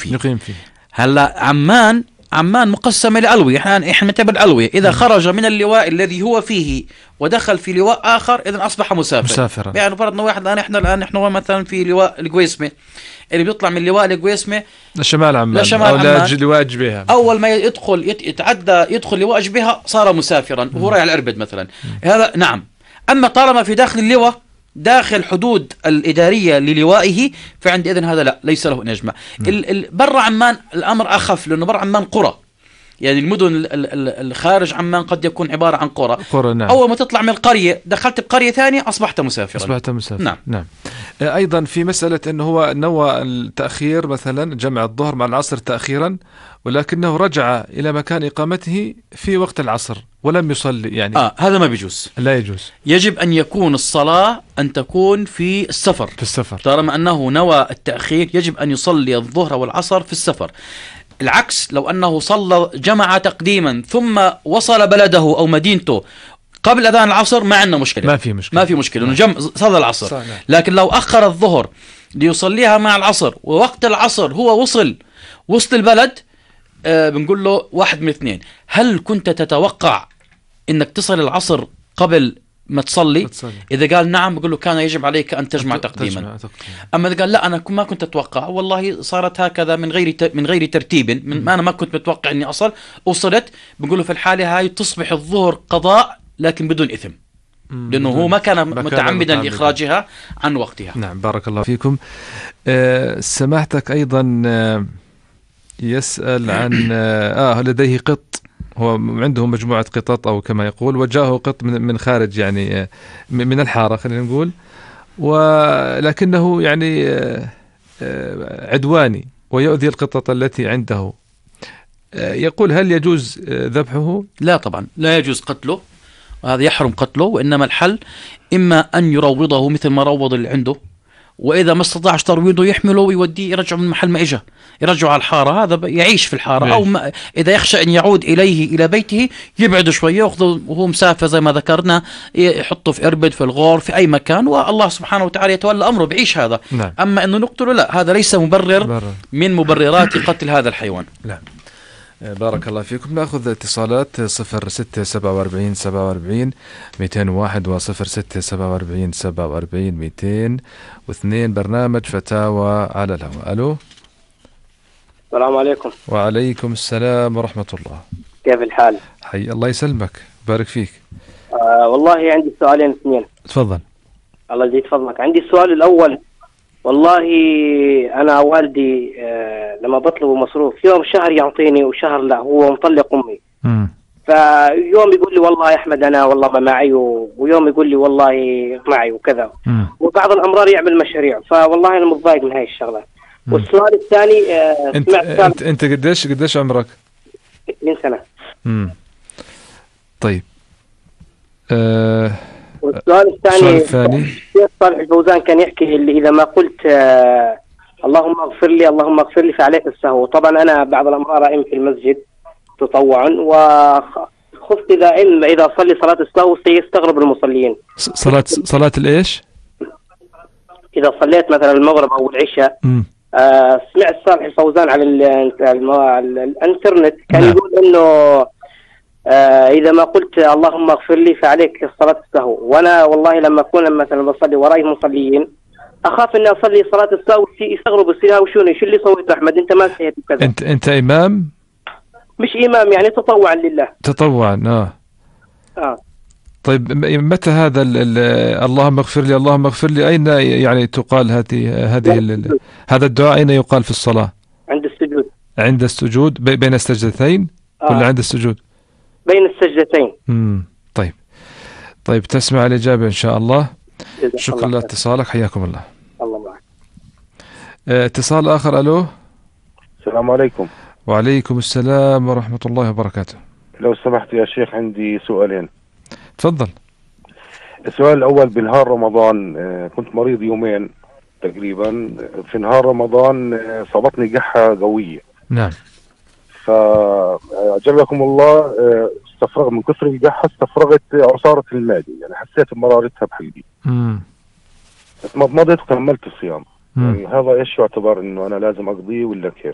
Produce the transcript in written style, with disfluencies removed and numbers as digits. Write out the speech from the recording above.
فيه. هلا عمان مقسمة لألوية، احنا نعتبر الألوية إذا خرج من اللواء الذي هو فيه ودخل في لواء آخر إذا أصبح مسافرا. يعني فرضنا واحد نحن مثلا في لواء القويسمة، اللي بيطلع من لواء القويسمة لشمال عمان أو لواء جبيهة، أول ما يدخل لواء جبيهة صار مسافرا وهو رايح الأربد مثلا. هذا نعم. أما طالما في داخل اللواء داخل حدود الإدارية للوائه فعند إذن هذا لا، ليس له نجمة. برا عمان الأمر أخف، لأنه برا عمان قرى، يعني المدن الخارج عمان قد يكون عبارة عن قرى. نعم. أول ما تطلع من القرية دخلت بقرية ثانية أصبحت مسافرا. نعم. أيضا في مسألة أنه هو نوى التأخير مثلا جمع الظهر مع العصر تأخيرا، ولكنه رجع إلى مكان إقامته في وقت العصر ولم يصلي، يعني هذا ما بيجوز، لا يجوز. يجب أن يكون الصلاة أن تكون في السفر. طالما أنه نوى التأخير يجب أن يصلي الظهر والعصر في السفر. العكس لو أنه صلى جمع تقديما ثم وصل بلده أو مدينته قبل أذان العصر ما عندنا مشكلة، ما في مشكلة إنه صلى العصر. لكن لو أخر الظهر ليصليها مع العصر ووقت العصر هو وصل البلد، بنقول له واحد من اثنين: هل كنت تتوقع إنك تصل العصر قبل ما تصلي؟ إذا قال نعم بقول له كان يجب عليك أن تجمع تقديما. أما إذا قال لا أنا ما كنت أتوقع، والله صارت هكذا من غير ترتيب، أنا ما كنت متوقع إني وصلت، بنقول له في الحالة هاي تصبح الظهر قضاء لكن بدون إثم، لأنه هو ما كان متعمدا لإخراجها عن وقتها. نعم، بارك الله فيكم. سماحتك أيضا يسأل عن لديه قط، هو عنده مجموعة قطط أو كما يقول، وجاءه قط من خارج يعني من الحارة خلينا نقول، ولكنه يعني عدواني ويؤذي القطط التي عنده. يقول هل يجوز ذبحه؟ لا طبعا لا يجوز قتله، وهذا يحرم قتله، وإنما الحل إما أن يروضه مثل ما روض اللي عنده، وإذا ما استطاعش ترويضه يحمله ويوديه يرجعه من محل ما إجا، يرجعه على الحارة، هذا يعيش في الحارة. أو إذا يخشى أن يعود إلى بيته يبعد شوية ويأخذه وهو مسافر زي ما ذكرنا، يحطه في إربد في الغور في أي مكان، والله سبحانه وتعالى يتولى أمره بعيش هذا. نعم. أما أنه نقتله لا، هذا ليس مبرر من مبررات قتل هذا الحيوان. نعم. بارك الله فيكم. نأخذ اتصالات 0647 47 201 و 0647 47 202. برنامج فتاوى على الهواء. ألو. السلام عليكم. وعليكم السلام ورحمة الله. كيف الحال؟ حي الله يسلمك، بارك فيك. والله عندي سؤالين اثنين. تفضل. الله يزيد فضلك. عندي السؤال الأول، والله أنا والدي لما بطلبه مصروف يوم شهر يعطيني وشهر لا، هو مطلق أمي. فيوم يقول لي والله يا أحمد أنا والله ما معي، ويوم يقول لي والله معي وكذا. وبعض الأمرار يعمل مشاريع، فوالله أنا متضايق من هاي الشغلة. والسؤال الثاني، أنت قديش عمرك؟ 20 سنة. طيب. والسؤال الثاني، الشيخ صالح الفوزان كان يحكي اللي إذا ما قلت اللهم اغفر لي اللهم اغفر لي فعليك السهو. طبعا أنا بعض الأمرار أقيم في المسجد تطوعا، وخفت إذا صلي صلاة السهو سيستغرب المصلين. صلاة الإيش؟ إذا صليت مثلا المغرب أو العشاء، سمعت صالح الفوزان على الانترنت كان يقول إنه إذا ما قلت اللهم اغفر لي فعليك صلاة السهو. وأنا والله لما أكون مثلا بصلي وراي مصليين أخاف إني أصلي صلاة السهو يستغربوا السلاوي شو اللي سويت أحمد أنت ما سهيت وكذا. أنت إمام؟ مش إمام، يعني تطوعا لله. تطوعا. طيب متى هذا اللهم اغفر لي اللهم اغفر لي أين يعني تقال هذا الدعاء أين يقال في الصلاة؟ عند السجود. عند السجود بين السجدتين ولا عند السجود؟ بين السجدتين. طيب تسمع الإجابة إن شاء الله. شكرا لاتصالك، حياكم الله. الله معك. اتصال آخر. ألو. السلام عليكم. وعليكم السلام ورحمة الله وبركاته. لو سمحت يا شيخ عندي سؤالين. تفضل. السؤال الأول، بنهار رمضان كنت مريض يومين تقريبا، في نهار رمضان صابتني قحة قوية. نعم. فأجركم الله استفرغ من كثر القحة، استفرغت عصارة المعدة، يعني حسيت بمرارتها بحلقي. اتمضمضت وكملت الصيام. يعني هذا ايش يعتبر انه انا لازم اقضيه ولا كيف؟